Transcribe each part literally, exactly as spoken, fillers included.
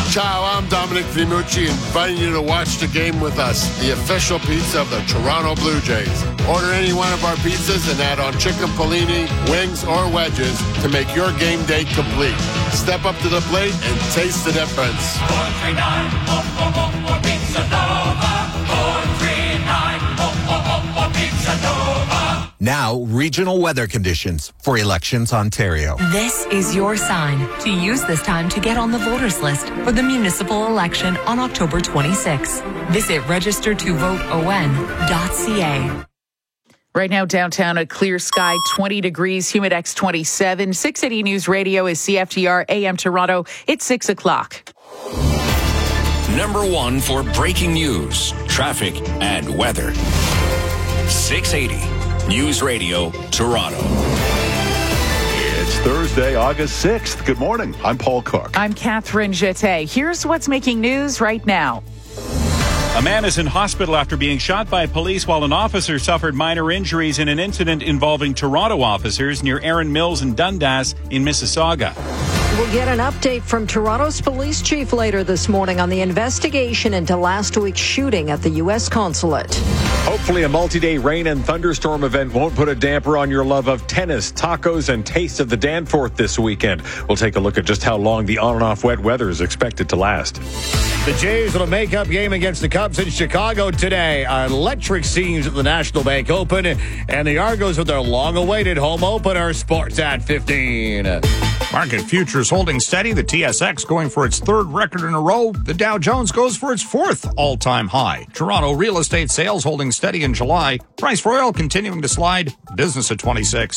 Ciao, I'm Dominic Vimucci, inviting you to watch the game with us, the official pizza of the Toronto Blue Jays. Order any one of our pizzas and add on chicken polini, wings, or wedges to make your game day complete. Step up to the plate and taste the difference. four three nine, oh, oh, oh, oh, Pizza Nova. four three nine, oh, oh, oh, oh, Pizza Nova. Now, regional weather conditions for Elections Ontario. This is your sign to use this time to get on the voters list for the municipal election on October twenty-sixth. Visit register to vote o n dot c a. Right now, downtown, a clear sky, twenty degrees, Humidex twenty-seven. six eighty News Radio is C F T R A M Toronto. It's six o'clock. Number one for breaking news, traffic, and weather. six eighty News Radio, Toronto. It's Thursday, August sixth. Good morning. I'm Paul Cook. I'm Catherine Jeté. Here's what's making news right now. A man is in hospital after being shot by police while an officer suffered minor injuries in an incident involving Toronto officers near Erin Mills and Dundas in Mississauga. We'll get an update from Toronto's police chief later this morning on the investigation into last week's shooting at the U S consulate. Hopefully a multi-day rain and thunderstorm event won't put a damper on your love of tennis, tacos, and taste of the Danforth this weekend. We'll take a look at just how long the on and off wet weather is expected to last. The Jays will make up game against the Cubs in Chicago today. Electric scenes at the National Bank Open, and the Argos with their long-awaited home opener. Sports at fifteen. Market futures holding steady. The T S X going for its third record in a row. The Dow Jones goes for its fourth all-time high. Toronto real estate sales holding steady in July. Price for oil continuing to slide. Business at twenty-six.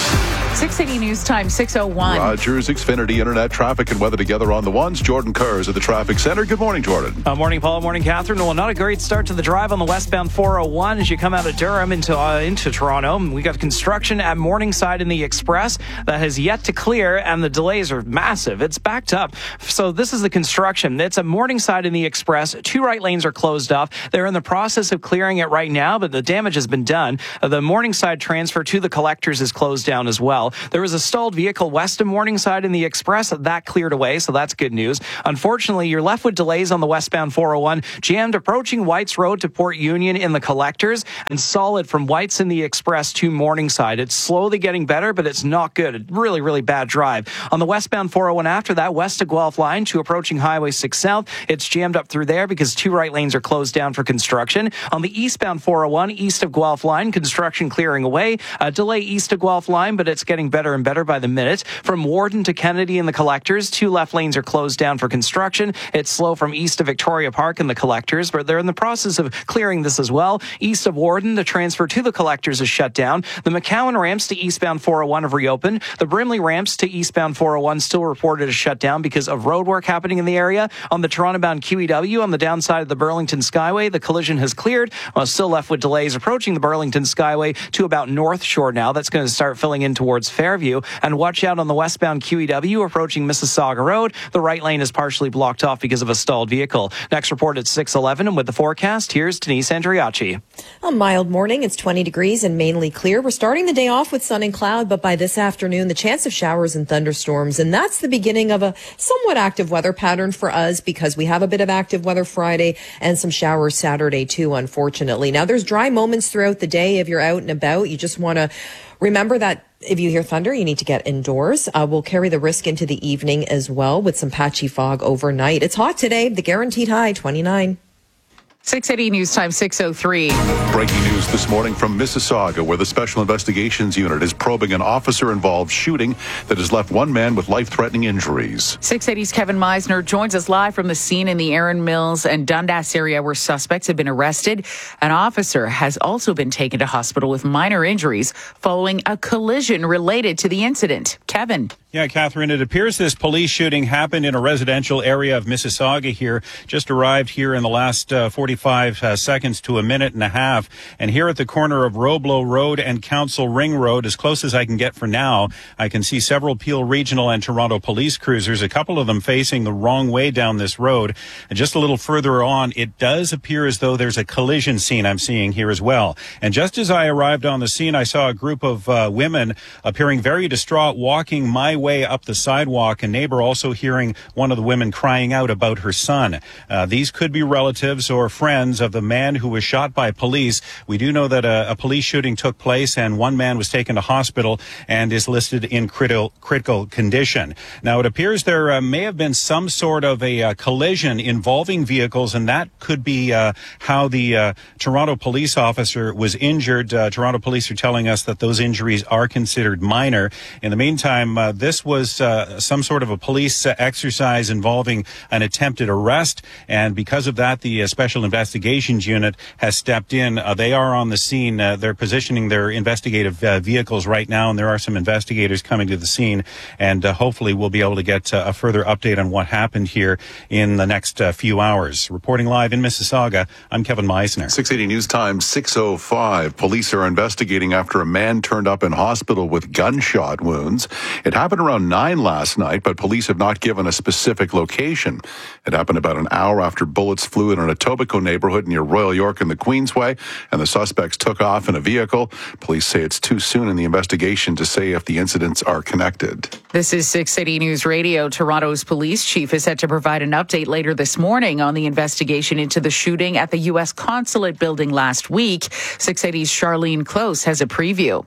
six eighty News Time, six oh one. Rogers, Xfinity, Internet, traffic, and weather together on the ones. Jordan Kurz at the Traffic Center. Good morning, Jordan. Uh, morning, Paul. Morning, Catherine. Well, not a great start to the drive on the westbound four oh one as you come out of Durham into uh, into Toronto. We got construction at Morningside in the Express that has yet to clear, and the delays are massive. It's backed up. So this is the construction. It's at Morningside in the Express. Two right lanes are closed off. They're in the process of clearing it right now, but the damage has been done. Uh, the Morningside transfer to the collectors is closed down as well. There was a stalled vehicle west of Morningside in the Express. That cleared away, so that's good news. Unfortunately, you're left with delays on the westbound four oh one, jammed approaching Whites Road to Port Union in the collectors, and solid from Whites in the Express to Morningside. It's slowly getting better, but it's not good. A really, really bad drive. On the westbound four oh one after that, west of Guelph line to approaching Highway six South, it's jammed up through there because two right lanes are closed down for construction. On the eastbound four oh one, east of Guelph line, construction clearing away. A delay east of Guelph line, but it's getting better and better by the minute. From Warden to Kennedy in the collectors, two left lanes are closed down for construction. It's slow from east of Victoria Park in the collectors, but they're in the process of clearing this as well. East of Warden, the transfer to the collectors is shut down. The McCowan ramps to eastbound four oh one have reopened. The Brimley ramps to eastbound four oh one still reported as shut down because of road work happening in the area. On the Toronto-bound Q E W, on the downside of the Burlington Skyway, the collision has cleared. Well, still left with delays approaching the Burlington Skyway to about North Shore now. That's going to start filling in towards Fairview. And watch out on the westbound Q E W approaching Mississauga Road. The right lane is partially blocked off because of a stalled vehicle. Next report at six eleven, and with the forecast, here's Denise Andriachi. A mild morning. It's twenty degrees and mainly clear. We're starting the day off with sun and cloud, but by this afternoon, the chance of showers and thunderstorms. And that's the beginning of a somewhat active weather pattern for us because we have a bit of active weather Friday and some showers Saturday too, unfortunately. Now, there's dry moments throughout the day. If you're out and about, you just want to remember that if you hear thunder, you need to get indoors. Uh, we'll carry the risk into the evening as well with some patchy fog overnight. It's hot today. The guaranteed high, twenty-nine. six eighty News Time, six oh three. Breaking news this morning from Mississauga, where the Special Investigations Unit is probing an officer-involved shooting that has left one man with life-threatening injuries. six eighty's Kevin Meisner joins us live from the scene in the Erin Mills and Dundas area where suspects have been arrested. An officer has also been taken to hospital with minor injuries following a collision related to the incident. Kevin. Yeah, Catherine, it appears this police shooting happened in a residential area of Mississauga here. Just arrived here in the last uh, forty-five uh, seconds to a minute and a half. And here at the corner of Roblo Road and Council Ring Road, as close as I can get for now, I can see several Peel Regional and Toronto police cruisers, a couple of them facing the wrong way down this road. And just a little further on, it does appear as though there's a collision scene I'm seeing here as well. And just as I arrived on the scene, I saw a group of uh, women appearing very distraught walking my way up the sidewalk. A neighbor also hearing one of the women crying out about her son. Uh, these could be relatives or friends of the man who was shot by police. We do know that a, a police shooting took place and one man was taken to hospital and is listed in critical, critical condition. Now, it appears there uh, may have been some sort of a uh, collision involving vehicles, and that could be uh, how the uh, Toronto police officer was injured. Uh, Toronto police are telling us that those injuries are considered minor. In the meantime, uh, this was uh, some sort of a police uh, exercise involving an attempted arrest, and because of that, the uh, Special Investigations Unit has stepped in. Uh, they are on the scene. Uh, they're positioning their investigative uh, vehicles right now, and there are some investigators coming to the scene, and uh, hopefully we'll be able to get uh, a further update on what happened here in the next uh, few hours. Reporting live in Mississauga, I'm Kevin Meisner. six eighty News Time, six oh five. Police are investigating after a man turned up in hospital with gunshot wounds. It happened around nine last night, but police have not given a specific location. It happened about an hour after bullets flew in an Etobicoke neighborhood near Royal York and the Queensway, and the suspects took off in a vehicle. Police say it's too soon in the investigation to say if the incidents are connected. This is six eighty News Radio. Toronto's police chief is set to provide an update later this morning on the investigation into the shooting at the U S consulate building last week. six eighty's Charlene Close has a preview.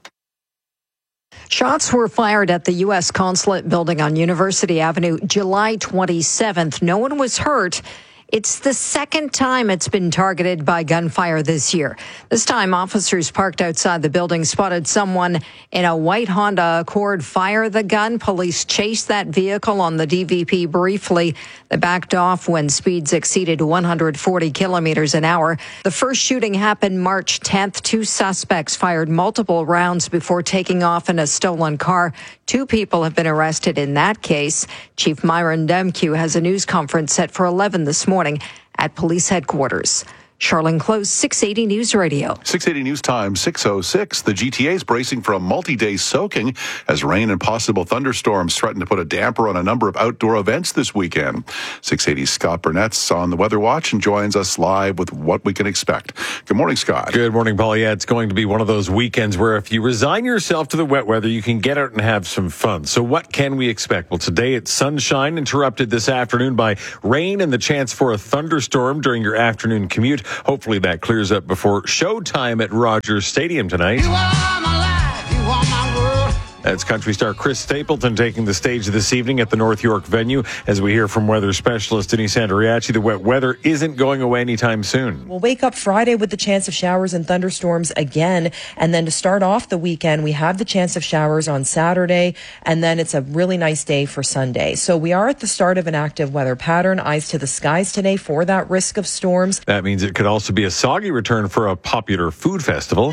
Shots were fired at the U S consulate building on University Avenue July twenty-seventh. No one was hurt. It's the second time it's been targeted by gunfire this year. This time, officers parked outside the building spotted someone in a white Honda Accord fire the gun. Police chased that vehicle on the D V P briefly. They backed off when speeds exceeded one hundred forty kilometers an hour. The first shooting happened March tenth. Two suspects fired multiple rounds before taking off in a stolen car. Two people have been arrested in that case. Chief Myron Demkew has a news conference set for eleven this morning at police headquarters. Charlene Close, six eighty News Radio. six eighty News Time, six oh six. The G T A is bracing for a multi-day soaking as rain and possible thunderstorms threaten to put a damper on a number of outdoor events this weekend. six eighty's Scott Burnett's on the Weather Watch and joins us live with what we can expect. Good morning, Scott. Good morning, Paul. Yeah, it's going to be one of those weekends where if you resign yourself to the wet weather, you can get out and have some fun. So what can we expect? Well, today it's sunshine, interrupted this afternoon by rain and the chance for a thunderstorm during your afternoon commute. Hopefully that clears up before showtime at Rogers Stadium tonight. You are my life, you are my world. That's country star Chris Stapleton taking the stage this evening at the North York venue. As we hear from weather specialist Denise Andriachi, the wet weather isn't going away anytime soon. We'll wake up Friday with the chance of showers and thunderstorms again. And then to start off the weekend, we have the chance of showers on Saturday. And then it's a really nice day for Sunday. So we are at the start of an active weather pattern. Eyes to the skies today for that risk of storms. That means it could also be a soggy return for a popular food festival.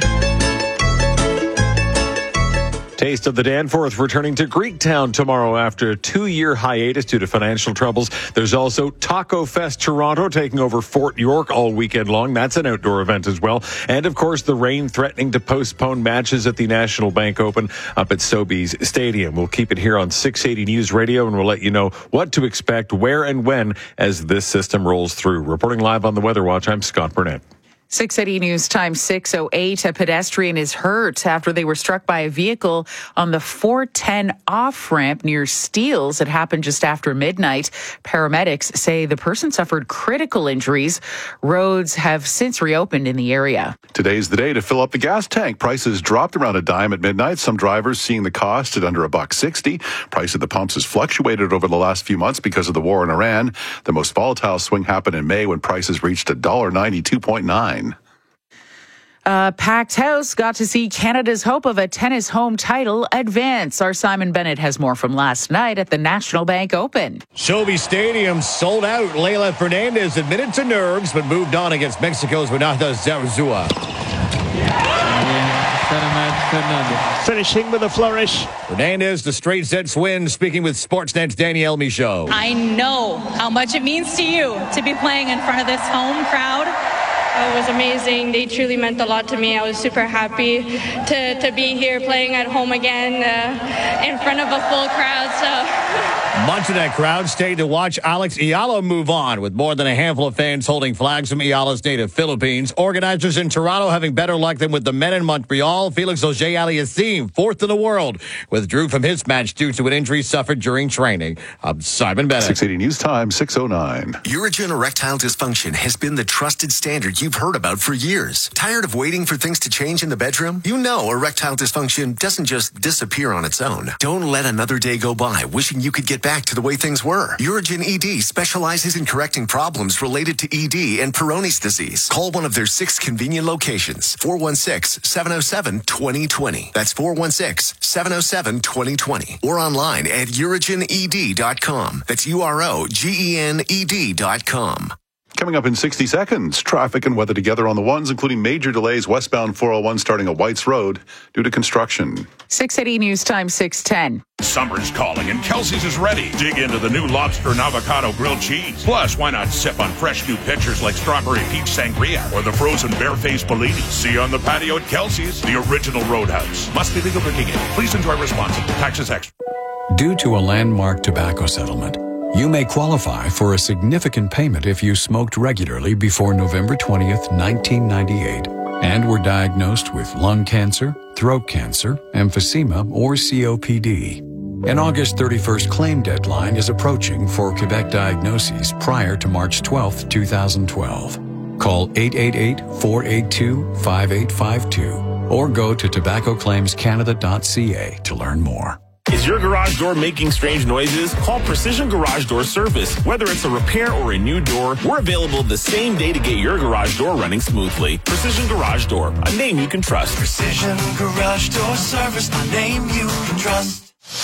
Taste of the Danforth returning to Greektown tomorrow after a two-year hiatus due to financial troubles. There's also Taco Fest Toronto taking over Fort York all weekend long. That's an outdoor event as well. And, of course, the rain threatening to postpone matches at the National Bank Open up at Sobeys Stadium. We'll keep it here on six eighty News Radio, and we'll let you know what to expect, where and when as this system rolls through. Reporting live on the Weather Watch, I'm Scott Burnett. six eighty News Time, six oh eight. A pedestrian is hurt after they were struck by a vehicle on the four ten off-ramp near Steeles. It happened just after midnight. Paramedics say the person suffered critical injuries. Roads have since reopened in the area. Today's the day to fill up the gas tank. Prices dropped around a dime at midnight. Some drivers seeing the cost at under a buck sixty. Price at the pumps has fluctuated over the last few months because of the war in Iran. The most volatile swing happened in May when prices reached one dollar ninety-two point nine. A packed house got to see Canada's hope of a tennis home title advance. Our Simon Bennett has more from last night at the National Bank Open. Sobeys Stadium sold out. Leylah Fernandez admitted to nerves, but moved on against Mexico's Renata Zarazua. Finishing with a flourish. Fernandez, the straight sets win, speaking with Sportsnet's Danielle Michaud. I know how much it means to you to be playing in front of this home crowd. uh, was amazing. They truly meant a lot to me. I was super happy to, to be here playing at home again uh, in front of a full crowd. So. Much of that crowd stayed to watch Alex Ayala move on, with more than a handful of fans holding flags from Ayala's native Philippines. Organizers in Toronto having better luck than with the men in Montreal. Felix Auger-Aliassime, fourth in the world, withdrew from his match due to an injury suffered during training. I'm Simon Bennett. six eighty News Time, six oh nine. Urogen erectile dysfunction has been the trusted standard you've heard about for years. Tired of waiting for things to change in the bedroom? You know erectile dysfunction doesn't just disappear on its own. Don't let another day go by wishing you could get back to the way things were. Urogen E D specializes in correcting problems related to E D and Peyronie's disease. Call one of their six convenient locations. four one six, seven oh seven, two oh two oh. That's four one six, seven oh seven, two oh two oh. Or online at urogen e d dot com. That's U R O G E N E D dot com. Coming up in sixty seconds, traffic and weather together on the ones, including major delays westbound four oh one starting at Whites Road due to construction. six eighty News Time, six ten. Summer's calling and Kelsey's is ready. Dig into the new lobster and avocado grilled cheese. Plus, why not sip on fresh new pitchers like strawberry peach sangria or the frozen barefaced Bellini? See you on the patio at Kelsey's, the original Roadhouse. Must be legal drinking age. Please enjoy responsibly. Taxes extra. Due to a landmark tobacco settlement, you may qualify for a significant payment if you smoked regularly before November twentieth, nineteen ninety-eight, and were diagnosed with lung cancer, throat cancer, emphysema, or C O P D. An August thirty-first claim deadline is approaching for Quebec diagnoses prior to March twelfth, twenty twelve. Call eight eight eight, four eight two, five eight five two or go to tobacco claims canada dot c a to learn more. Is your garage door making strange noises? Call Precision Garage Door Service. Whether it's a repair or a new door, we're available the same day to get your garage door running smoothly. Precision Garage Door, a name you can trust. Precision Garage Door Service, a name you can trust.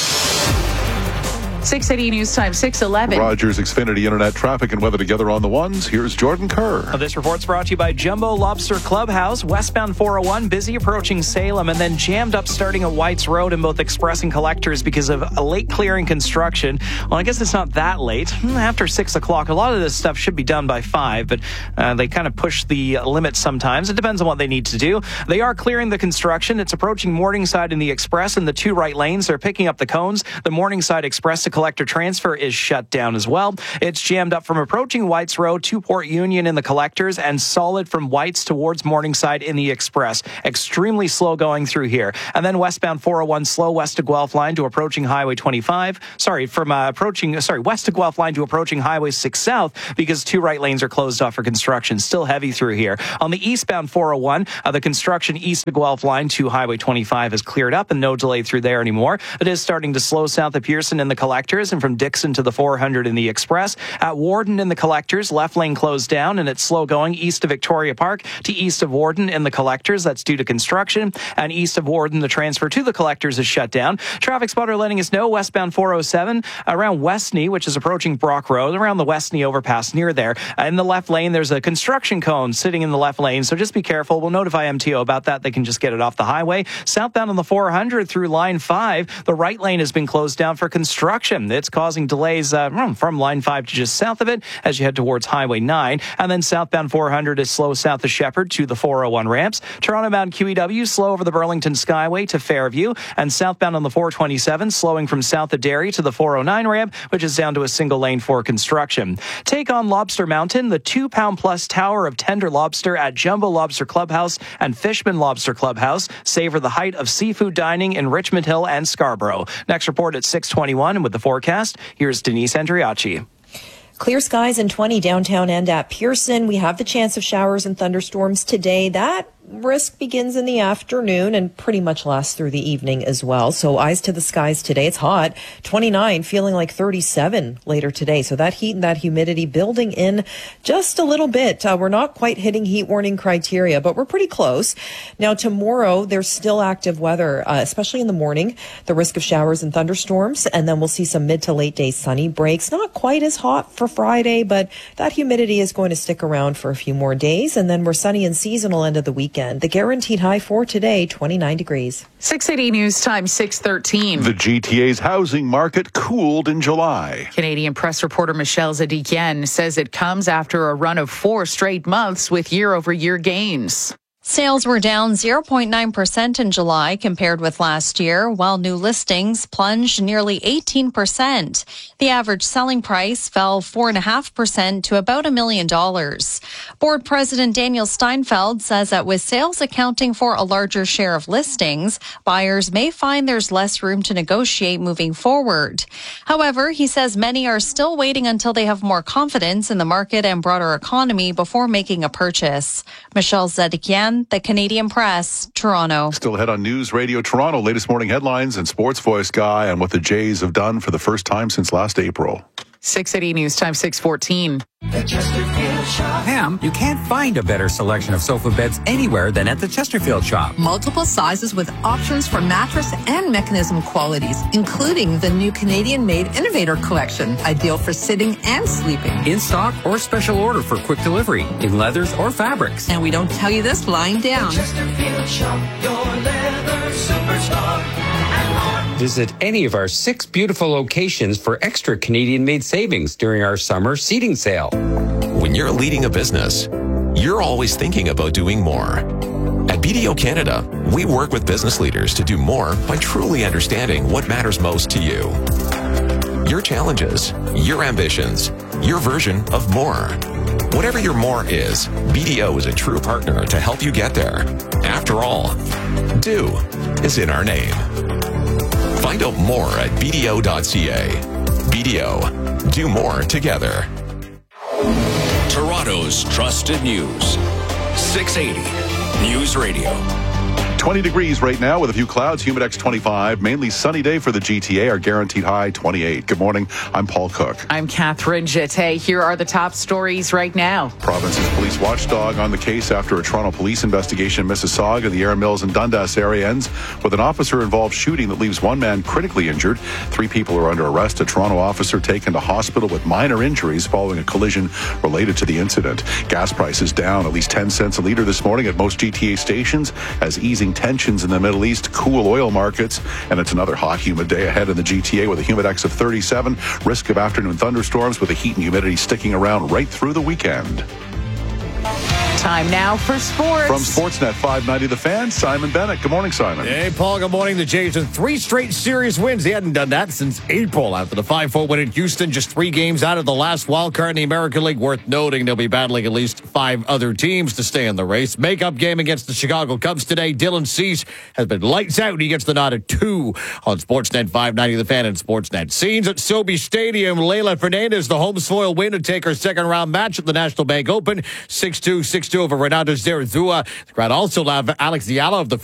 six eighty News Time, six eleven. Rogers Xfinity Internet traffic and weather together on the ones. Here's Jordan Kerr. This report's brought to you by Jumbo Lobster Clubhouse. Westbound four oh one, busy approaching Salem, and then jammed up starting at Whites Road in both express and collectors because of a late clearing construction. Well, I guess it's not that late. After six o'clock, a lot of this stuff should be done by five, but uh, they kind of push the limit sometimes. It depends on what they need to do. They are clearing the construction. It's approaching Morningside in the express in the two right lanes. They're picking up the cones. The Morningside Express to collector transfer is shut down as well. It's jammed up from approaching Whites Road to Port Union in the collectors and solid from Whites towards Morningside in the express. Extremely slow going through here. And then westbound four oh one slow west to Guelph line to approaching Highway twenty-five. Sorry, from uh, approaching, sorry, west to Guelph line to approaching Highway six South because two right lanes are closed off for construction. Still heavy through here. On the eastbound four oh one, uh, the construction east of Guelph line to Highway twenty-five is cleared up and no delay through there anymore. It is starting to slow south of Pearson in the collectors and from Dixon to the four hundred in the express. At Warden in the collectors, left lane closed down and it's slow going east of Victoria Park to east of Warden in the collectors. That's due to construction. And east of Warden, the transfer to the collectors is shut down. Traffic spotter letting us know westbound four oh seven around Westney, which is approaching Brock Road, around the Westney overpass near there. In the left lane, there's a construction cone sitting in the left lane, so just be careful. We'll notify M T O about that. They can just get it off the highway. Southbound on the four hundred through line five, the right lane has been closed down for construction. It's causing delays uh, from line five to just south of it as you head towards Highway nine. And then southbound four hundred is slow south of Shepherd to the four oh one ramps. Toronto bound Q E W slow over the Burlington Skyway to Fairview. And southbound on the four twenty-seven slowing from south of Derry to the four oh nine ramp, which is down to a single lane for construction. Take on Lobster Mountain, the two pound plus tower of tender lobster at Jumbo Lobster Clubhouse and Fishman Lobster Clubhouse. Savor the height of seafood dining in Richmond Hill and Scarborough. Next report at six twenty-one, and with the forecast, here's Denise Andriachi. Clear skies in twenty downtown and at Pearson. We have the chance of showers and thunderstorms today. That risk begins in the afternoon and pretty much lasts through the evening as well. So eyes to the skies today. It's hot. twenty-nine, feeling like thirty-seven later today. So that heat and that humidity building in just a little bit. Uh, we're not quite hitting heat warning criteria, but we're pretty close. Now tomorrow, there's still active weather, uh, especially in the morning. The risk of showers and thunderstorms. And then we'll see some mid to late day sunny breaks. Not quite as hot for Friday, but that humidity is going to stick around for a few more days. And then we're sunny and seasonal end of the week. weekend. The guaranteed high for today, twenty-nine degrees. six eighty News Time, six thirteen. The G T A's housing market cooled in July. Canadian press reporter Michelle Zadikian says it comes after a run of four straight months with year-over-year gains. Sales were down zero point nine percent in July compared with last year, while new listings plunged nearly eighteen percent. The average selling price fell four point five percent to about a million dollars. Board President Daniel Steinfeld says that with sales accounting for a larger share of listings, buyers may find there's less room to negotiate moving forward. However, he says many are still waiting until they have more confidence in the market and broader economy before making a purchase. Michelle Zedikian, The Canadian Press, Toronto. Still ahead on News Radio Toronto, latest morning headlines and sports voice guy on what the Jays have done for the first time since last April. six eighty News Time, six fourteen. Pam, you can't find a better selection of sofa beds anywhere than at the Chesterfield shop. Multiple sizes with options for mattress and mechanism qualities, including the new Canadian-made Innovator Collection, ideal for sitting and sleeping. In stock or special order for quick delivery, in leathers or fabrics. And we don't tell you this lying down. Chesterfield Shop, your leather superstar. Visit any of our six beautiful locations for extra Canadian-made savings during our summer seating sale. When you're leading a business, you're always thinking about doing more. At B D O Canada, we work with business leaders to do more by truly understanding what matters most to you. Your challenges, your ambitions, your version of more. Whatever your more is, B D O is a true partner to help you get there. After all, do is in our name. Find out more at b d o dot c a. B D O, do more together. Toronto's trusted news. six eighty News Radio. twenty degrees right now with a few clouds, Humidex twenty-five. Mainly sunny day for the G T A, our guaranteed high twenty-eight. Good morning. I'm Paul Cook. I'm Catherine Jette. Here are the top stories right now. Province's police watchdog on the case after a Toronto police investigation in Mississauga, the Erin Mills and Dundas area ends with an officer-involved shooting that leaves one man critically injured. Three people are under arrest. A Toronto officer taken to hospital with minor injuries following a collision related to the incident. Gas prices down at least ten cents a litre this morning at most G T A stations as easing tensions in the Middle East cool oil markets. And it's another hot, humid day ahead in the G T A with a Humidex of thirty-seven. Risk of afternoon thunderstorms with the heat and humidity sticking around right through the weekend. Time now for sports. From Sportsnet five ninety The Fan, Simon Bennett. Good morning, Simon. Hey, Paul. Good morning. The Jays in three straight series wins. They hadn't done that since April after the five four win in Houston. Just three games out of the last wild card in the American League. Worth noting, they'll be battling at least five other teams to stay in the race. Makeup game against the Chicago Cubs today. Dylan Cease has been lights out. He gets the nod at two on Sportsnet five ninety The Fan and Sportsnet. Scenes at SoBe Stadium. Leila Fernandez, the home soil win to take her second round match at the National Bank Open. six two, six two over Renata Zarazua. The crowd also have Alex Ayala of the